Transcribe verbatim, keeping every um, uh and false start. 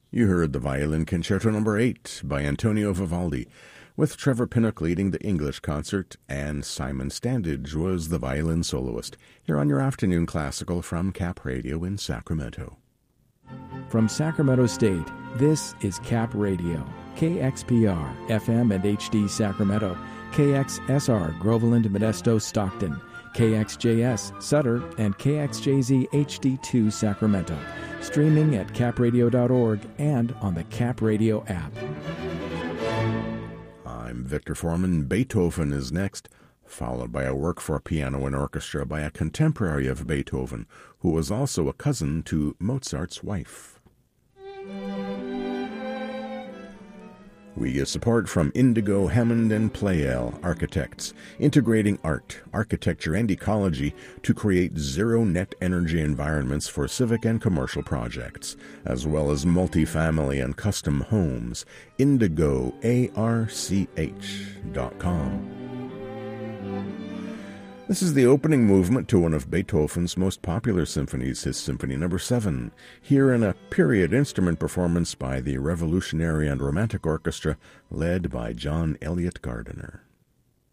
You heard the Violin Concerto Number eight by Antonio Vivaldi, with Trevor Pinnock leading the English concert, and Simon Standage was the violin soloist, here on your afternoon classical from Cap Radio in Sacramento. From Sacramento State, this is Cap Radio, K X P R, F M and H D Sacramento, K X S R, Groveland, Modesto, Stockton, K X J S, Sutter, and K X J Z H D two, Sacramento. Streaming at cap radio dot org and on the Cap Radio app. I'm Victor Foreman. Beethoven is next, followed by a work for piano and orchestra by a contemporary of Beethoven, who was also a cousin to Mozart's wife. We get support from Indigo, Hammond, and Pleyel Architects, integrating art, architecture, and ecology to create zero-net energy environments for civic and commercial projects, as well as multifamily and custom homes. indigo arch dot com. This is the opening movement to one of Beethoven's most popular symphonies, his Symphony Number seven, here in a period instrument performance by the Revolutionary and Romantic Orchestra, led by John Elliott Gardiner.